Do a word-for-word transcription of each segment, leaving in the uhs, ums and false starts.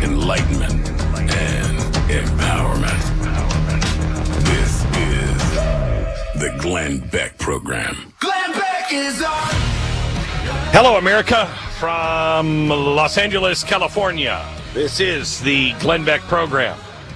enlightenment, and empowerment. This is the Glenn Beck Program. Glenn Beck is on! Hello, America, from Los Angeles, California. This is the Glenn Beck Program.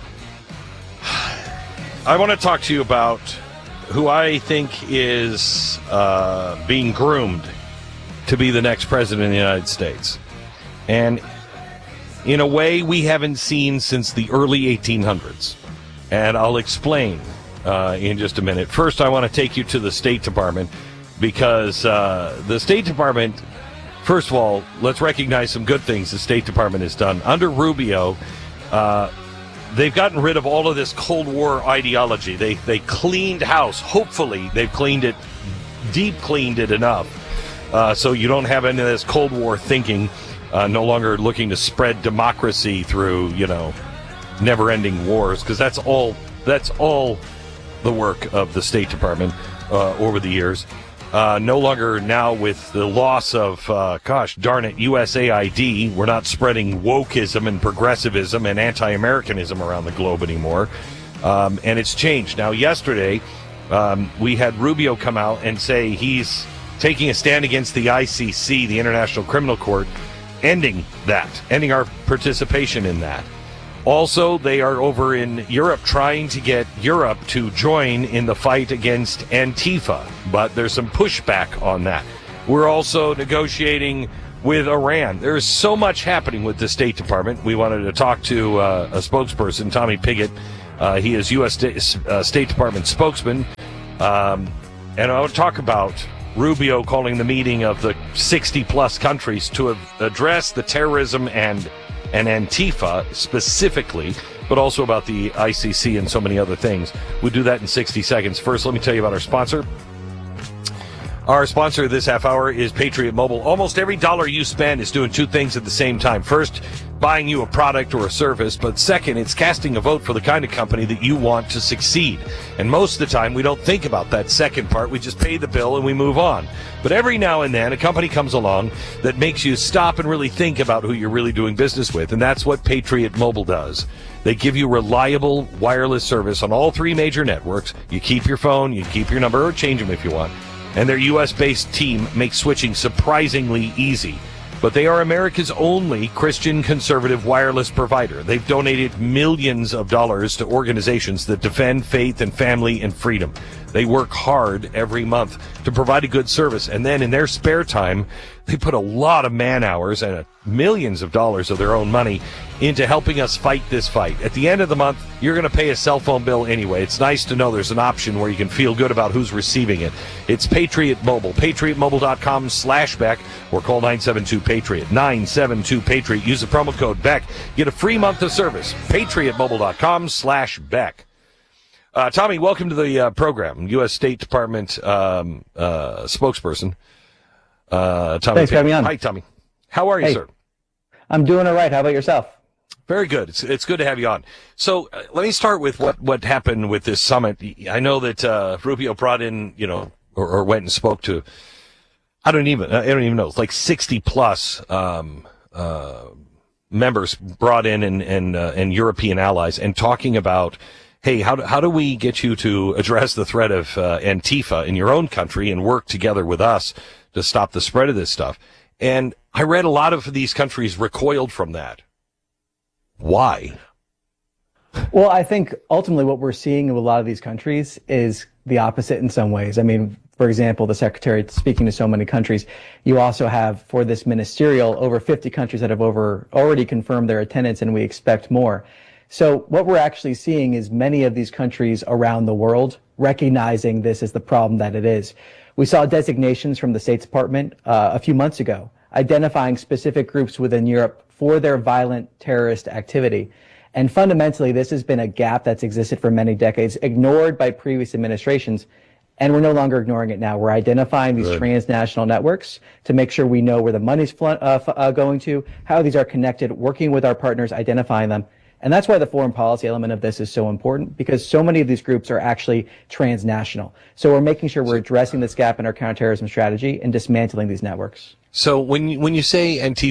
I want to talk to you about who I think is uh, being groomed to be the next president of the United States. And in a way we haven't seen since the early eighteen hundreds. And I'll explain uh, in just a minute. First, I want to take you to the State Department because uh, the State Department, first of all, let's recognize some good things the State Department has done. Under Rubio, uh, they've gotten rid of all of this Cold War ideology. They they cleaned house. Hopefully, they've cleaned it, deep cleaned it enough, uh, so you don't have any of this Cold War thinking. Uh, no longer looking to spread democracy through, you know, never-ending wars, because that's all that's all the work of the State Department uh, over the years. Uh, no longer now with the loss of, uh, gosh darn it, U S A I D. We're not spreading wokeism and progressivism and anti-Americanism around the globe anymore. Um, and it's changed. Now, yesterday, um, we had Rubio come out and say he's taking a stand against the I C C, the International Criminal Court, ending that, ending our participation in that. Also, they are over in Europe trying to get Europe to join in the fight against Antifa, but there's some pushback on that. We're also negotiating with Iran. There's so much happening with the State Department. We wanted to talk to uh, a spokesperson, Tommy Pigott. Uh, he is U S St- uh, State Department spokesman. Um, and I want to talk about Rubio calling the meeting of the sixty-plus countries to have address the terrorism and and Antifa specifically, but also about the I C C and so many other things. We'll do that in sixty seconds. First, let me tell you about our sponsor. Our sponsor this half hour is Patriot Mobile. Almost every dollar you spend is doing two things at the same time. First, buying you a product or a service, but second, it's casting a vote for the kind of company that you want to succeed. And most of the time, we don't think about that second part. We just pay the bill and we move on. But every now and then, a company comes along that makes you stop and really think about who you're really doing business with, and that's what Patriot Mobile does. They give you reliable wireless service on all three major networks. You keep your phone, you keep your number, or change them if you want. And their U S-based team makes switching surprisingly easy. But they are America's only Christian conservative wireless provider. They've donated millions of dollars to organizations that defend faith and family and freedom. They work hard every month to provide a good service. And then in their spare time, they put a lot of man hours and millions of dollars of their own money into helping us fight this fight. At the end of the month, you're going to pay a cell phone bill anyway. It's nice to know there's an option where you can feel good about who's receiving it. It's Patriot Mobile. PatriotMobile.com slash Beck or call nine seven two Patriot. nine seven two Patriot. Use the promo code Beck. Get a free month of service. PatriotMobile.com slash Beck. Uh, Tommy, welcome to the uh, program. U S State Department um, uh, spokesperson. Uh, Tommy Thanks for having me on. Hi, Tommy. How are you, hey, sir? I'm doing all right. How about yourself? Very good. It's it's good to have you on. So uh, let me start with what, what happened with this summit. I know that uh, Rubio brought in, you know, or, or went and spoke to, I don't even, I don't even know, it's like sixty plus um, uh, members brought in and and, uh, and European allies, and talking about, hey, how do, how do we get you to address the threat of uh, Antifa in your own country and work together with us to stop the spread of this stuff? And I read a lot of these countries recoiled from that. Why? Well, I think ultimately what we're seeing in a lot of these countries is the opposite in some ways. I mean, for example, the secretary speaking to so many countries, you also have for this ministerial over fifty countries that have over already confirmed their attendance, and we expect more. So what we're actually seeing is many of these countries around the world recognizing this as the problem that it is. We saw designations from the State Department uh, a few months ago, identifying specific groups within Europe for their violent terrorist activity. And fundamentally, this has been a gap that's existed for many decades, ignored by previous administrations, and we're no longer ignoring it now. We're identifying these Good. transnational networks to make sure we know where the money's fl- uh, f- uh, going to, how these are connected, working with our partners, identifying them. And that's why the foreign policy element of this is so important, because so many of these groups are actually transnational. So we're making sure we're addressing this gap in our counterterrorism strategy and dismantling these networks. So when you, when you say Antifa,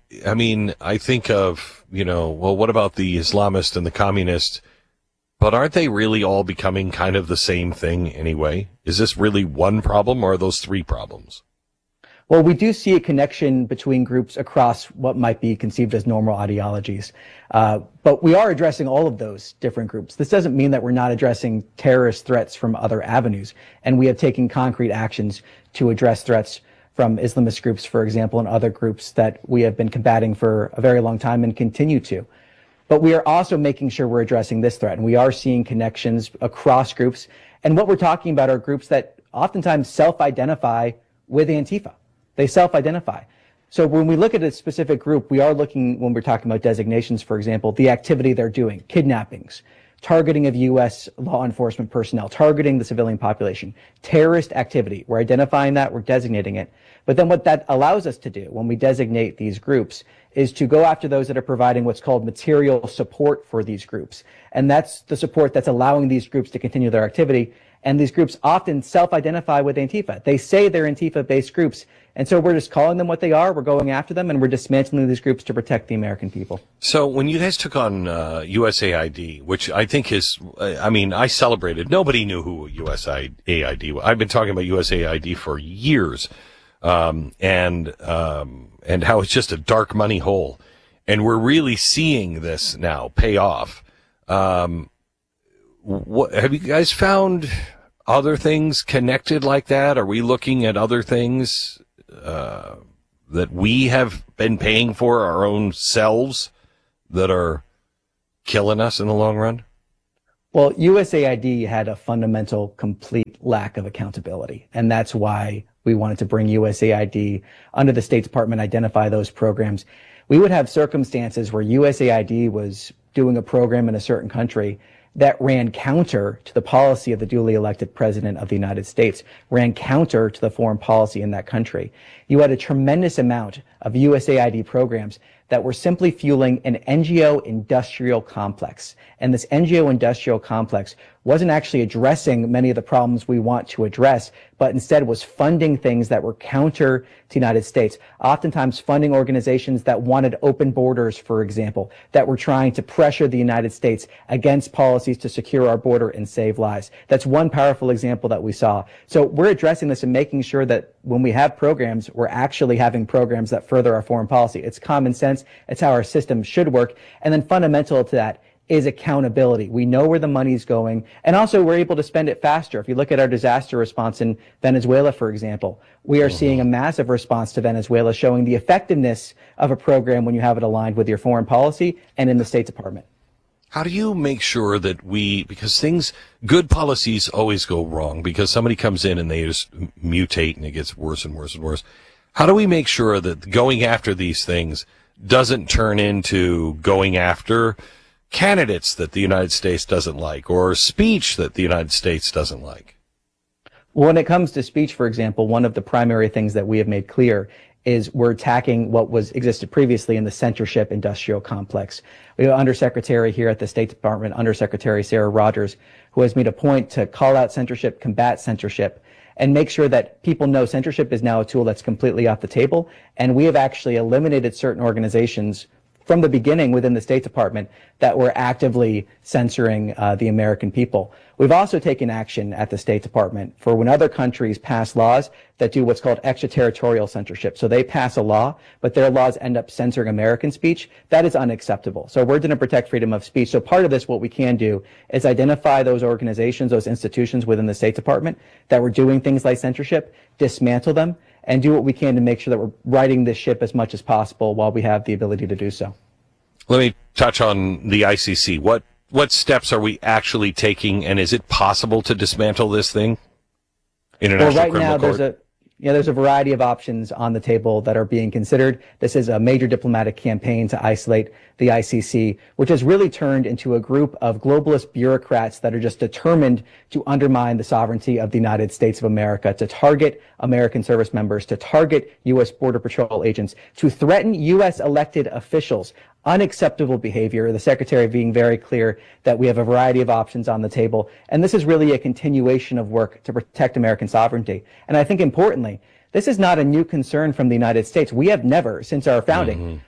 I mean, I think of, you know, well, what about the Islamists and the communists? But aren't they really all becoming kind of the same thing anyway? Is this really one problem, or are those three problems? Well, we do see a connection between groups across what might be conceived as normal ideologies. Uh, but we are addressing all of those different groups. This doesn't mean that we're not addressing terrorist threats from other avenues. And we have taken concrete actions to address threats from Islamist groups, for example, and other groups that we have been combating for a very long time and continue to. But we are also making sure we're addressing this threat. And we are seeing connections across groups. And what we're talking about are groups that oftentimes self-identify with Antifa. They self-identify. So when we look at a specific group, we are looking, when we're talking about designations, for example, the activity they're doing, kidnappings, targeting of U S law enforcement personnel, targeting the civilian population, terrorist activity. We're identifying that, we're designating it. But then what that allows us to do when we designate these groups is to go after those that are providing what's called material support for these groups. And that's the support that's allowing these groups to continue their activity. And these groups often self-identify with Antifa. They say they're Antifa-based groups. And so we're just calling them what they are. We're going after them, and we're dismantling these groups to protect the American people. So when you guys took on uh, U S A I D, which I think is, I mean, I celebrated. Nobody knew who U S A I D was. I've been talking about U S A I D for years, um, and um, and how it's just a dark money hole. And we're really seeing this now pay off. Um, what have you guys found other things connected like that? Are we looking at other things uh, that we have been paying for our own selves that are killing us in the long run? Well, U S A I D had a fundamental, complete lack of accountability. And that's why we wanted to bring U S A I D under the State Department, identify those programs. We would have circumstances where U S A I D was doing a program in a certain country that ran counter to the policy of the duly elected president of the United States, ran counter to the foreign policy in that country. You had a tremendous amount of U S A I D programs that were simply fueling an N G O industrial complex. And this N G O industrial complex wasn't actually addressing many of the problems we want to address, but instead was funding things that were counter to the United States, oftentimes funding organizations that wanted open borders, for example, that were trying to pressure the United States against policies to secure our border and save lives. That's one powerful example that we saw. So we're addressing this and making sure that when we have programs, we're actually having programs that further our foreign policy. It's common sense. It's how our system should work. And then fundamental to that is accountability. We know where the money's going, and also we're able to spend it faster. If you look at our disaster response in Venezuela, for example, we are seeing a massive response to Venezuela, showing the effectiveness of a program when you have it aligned with your foreign policy and in the State Department. How do you make sure that we, because things, good policies always go wrong because somebody comes in and they just mutate and it gets worse and worse and worse. How do we make sure that going after these things doesn't turn into going after candidates that the United States doesn't like or speech that the United States doesn't like? When it comes to speech, for example, one of the primary things that we have made clear is we're attacking what was existed previously in the censorship industrial complex. We have Undersecretary here at the State Department, Undersecretary Sarah Rogers, who has made a point to call out censorship, combat censorship, and make sure that people know censorship is now a tool that's completely off the table. And we have actually eliminated certain organizations from the beginning within the State Department that were actively censoring uh, the American people. We've also taken action at the State Department for when other countries pass laws that do what's called extraterritorial censorship. So they pass a law, but their laws end up censoring American speech. That is unacceptable. So we're going to protect freedom of speech. So part of this, what we can do is identify those organizations, those institutions within the State Department that were doing things like censorship, dismantle them, and do what we can to make sure that we're righting this ship as much as possible while we have the ability to do so. Let me touch on the I C C. What what steps are we actually taking, and is it possible to dismantle this thing? International well, right Criminal now, Court? there's a Yeah, there's a variety of options on the table that are being considered. This is a major diplomatic campaign to isolate the I C C, which has really turned into a group of globalist bureaucrats that are just determined to undermine the sovereignty of the United States of America, to target American service members, to target U S Border Patrol agents, to threaten U S elected officials. Unacceptable behavior. The Secretary being very clear that we have a variety of options on the table. And this is really a continuation of work to protect American sovereignty. And I think importantly, this is not a new concern from the United States. We have never, since our founding, mm-hmm.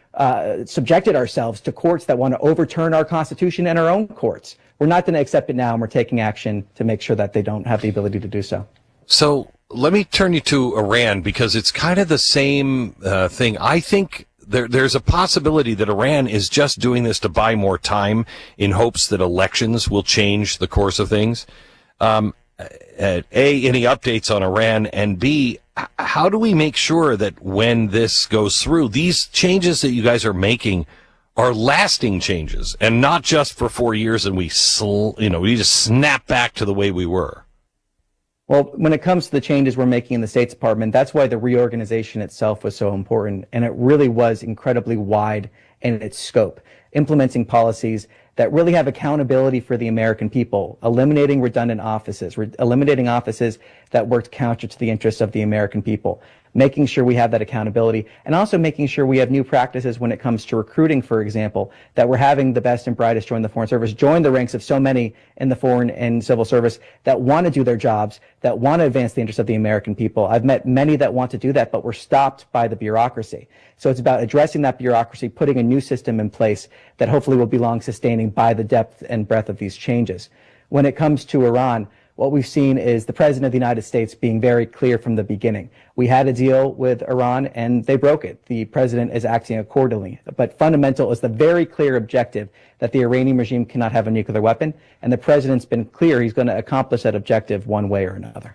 uh, subjected ourselves to courts that want to overturn our Constitution and our own courts. We're not going to accept it now, and we're taking action to make sure that they don't have the ability to do so. So let me turn you to Iran, because it's kind of the same uh, thing. I think there, there's a possibility that Iran is just doing this to buy more time in hopes that elections will change the course of things. Um, A, any updates on Iran? And B, how do we make sure that when this goes through, these changes that you guys are making are lasting changes and not just for four years and we, sl- you know, we just snap back to the way we were? Well, when it comes to the changes we're making in the State Department, that's why the reorganization itself was so important. And it really was incredibly wide in its scope, implementing policies that really have accountability for the American people, eliminating redundant offices, re- eliminating offices that worked counter to the interests of the American people, making sure we have that accountability, and also making sure we have new practices when it comes to recruiting, for example, that we're having the best and brightest join the Foreign Service, join the ranks of so many in the Foreign and Civil Service that want to do their jobs, that want to advance the interests of the American people. I've met many that want to do that, but we're stopped by the bureaucracy. So it's about addressing that bureaucracy, putting a new system in place that hopefully will be long sustaining by the depth and breadth of these changes. When it comes to Iran, what we've seen is the President of the United States being very clear from the beginning. We had a deal with Iran and they broke it. The President is acting accordingly. But fundamental is the very clear objective that the Iranian regime cannot have a nuclear weapon. And the President's been clear he's going to accomplish that objective one way or another.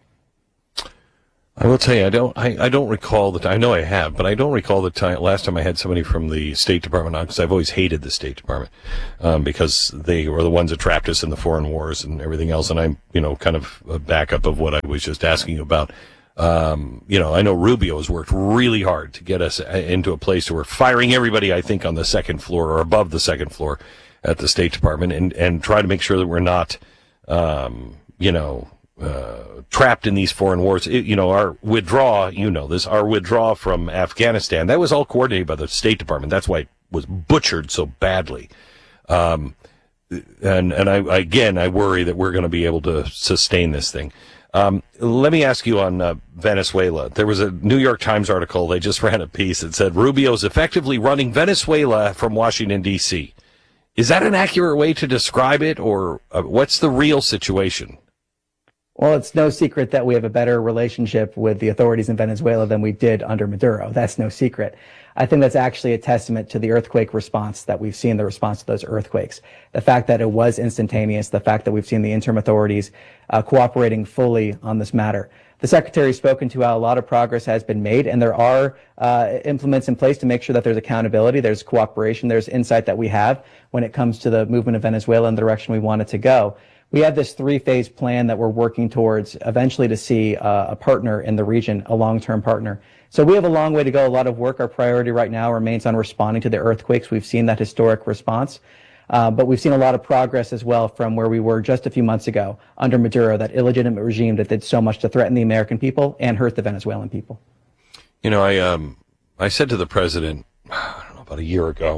I will tell you, I don't, I, I don't recall that. I know I have, but I don't recall the time, last time I had somebody from the State Department on, because I've always hated the State Department, um, because they were the ones that trapped us in the foreign wars and everything else. And I'm, you know, kind of a backup of what I was just asking you about. Um, you know, I know Rubio has worked really hard to get us into a place where we're firing everybody, I think, on the second floor or above the second floor at the State Department, and, and try to make sure that we're not, um, you know, Uh, trapped in these foreign wars. It, you know, our withdrawal, you know this, our withdrawal from Afghanistan, that was all coordinated by the State Department. That's why it was butchered so badly. Um, and, and I, again, I worry that we're going to be able to sustain this thing. Um, let me ask you on uh, Venezuela. There was a New York Times article. They just ran a piece that said Rubio's effectively running Venezuela from Washington, D C. Is that an accurate way to describe it, or uh, what's the real situation? Well, it's no secret that we have a better relationship with the authorities in Venezuela than we did under Maduro. That's no secret. I think that's actually a testament to the earthquake response that we've seen, the response to those earthquakes. The fact that it was instantaneous, the fact that we've seen the interim authorities uh, cooperating fully on this matter. The Secretary has spoken to how a lot of progress has been made, and there are uh, implements in place to make sure that there's accountability, there's cooperation, there's insight that we have when it comes to the movement of Venezuela in the direction we want it to go. We have this three-phase plan that we're working towards eventually to see uh, a partner in the region, a long-term partner. So we have a long way to go, a lot of work. Our priority right now remains on responding to the earthquakes. We've seen that historic response, uh, but we've seen a lot of progress as well from where we were just a few months ago under Maduro, that illegitimate regime that did so much to threaten the American people and hurt the Venezuelan people. You know, I um, I said to the president, I don't know, about a year ago,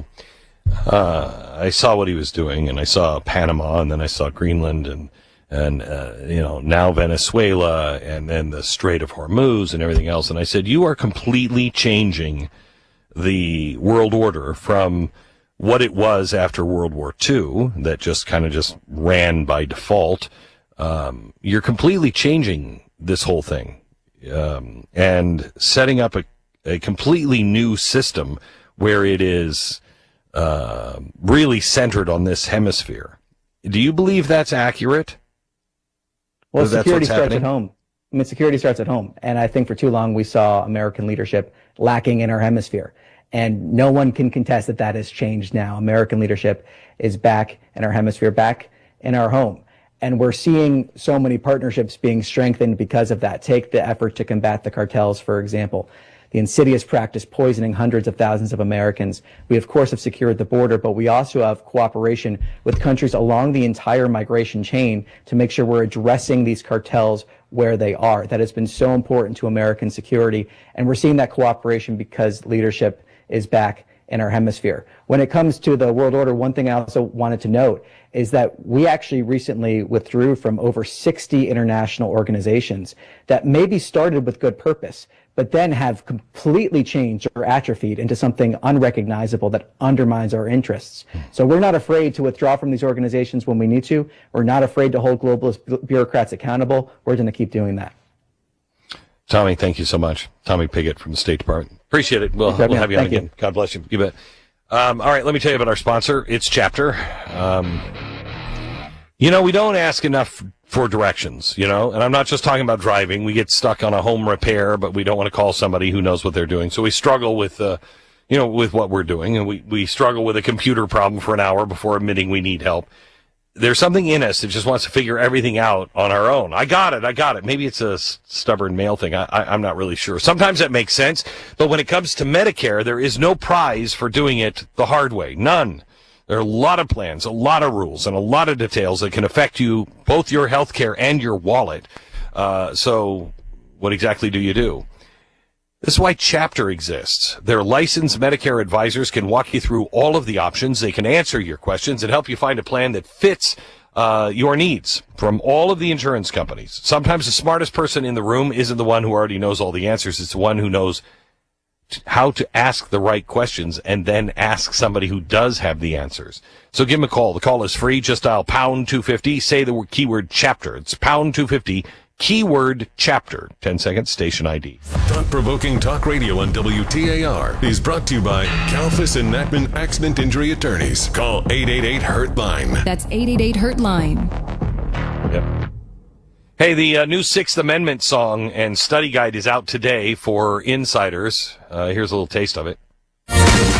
Uh, I saw what he was doing, and I saw Panama, and then I saw Greenland, and, and, uh, you know, now Venezuela, and then the Strait of Hormuz and everything else. And I said, you are completely changing the world order from what it was after World War Two, that just kind of just ran by default. Um, you're completely changing this whole thing, um, and setting up a, a completely new system where it is Uh, really centered on this hemisphere. Do you believe that's accurate? Well, That's security what's starts happening? at home. I mean, security starts at home. And I think for too long we saw American leadership lacking in our hemisphere. And no one can contest that that has changed now. American leadership is back in our hemisphere, back in our home. And we're seeing so many partnerships being strengthened because of that. Take the effort to combat the cartels, for example. The insidious practice poisoning hundreds of thousands of Americans. We, of course, have secured the border, but we also have cooperation with countries along the entire migration chain to make sure we're addressing these cartels where they are. That has been so important to American security. And we're seeing that cooperation because leadership is back in our hemisphere. When it comes to the world order, one thing I also wanted to note is that we actually recently withdrew from over sixty international organizations that maybe started with good purpose, but then have completely changed or atrophied into something unrecognizable that undermines our interests. So we're not afraid to withdraw from these organizations when we need to. We're not afraid to hold globalist bu- bureaucrats accountable. We're going to keep doing that. Tommy, thank you so much. Tommy Pigott from the State Department. Appreciate it. We'll, we'll have you on Thank you. again. God bless you. You bet. Um, all right, let me tell you about our sponsor. It's Chapter. Um, you know, we don't ask enough for directions, you know, and I'm not just talking about driving. We get stuck on a home repair, but we don't want to call somebody who knows what they're doing. So we struggle with, uh, you know, with what we're doing, and we, we struggle with a computer problem for an hour before admitting we need help. There's something in us that just wants to figure everything out on our own. I got it. I got it. Maybe it's a stubborn male thing. I, I, I'm not really sure. Sometimes that makes sense. But when it comes to Medicare, there is no prize for doing it the hard way. None. There are a lot of plans, a lot of rules, and a lot of details that can affect you, both your health care and your wallet. Uh, so what exactly do you do? This is why Chapter exists. Their licensed Medicare advisors can walk you through all of the options. They can answer your questions and help you find a plan that fits uh, your needs from all of the insurance companies. Sometimes the smartest person in the room isn't the one who already knows all the answers. It's the one who knows t- how to ask the right questions and then ask somebody who does have the answers. So give them a call. The call is free. Just dial pound two fifty. Say the word keyword Chapter. It's pound two fifty. Keyword Chapter. ten seconds, station I D. Thought-provoking talk radio on W T A R is brought to you by Kalfas and Natman Accident Injury Attorneys. Call eight eight eight, hurt line. That's eight eight eight, hurt line. Yep. Hey, the uh, new Sixth Amendment song and study guide is out today for insiders. Uh, here's a little taste of it.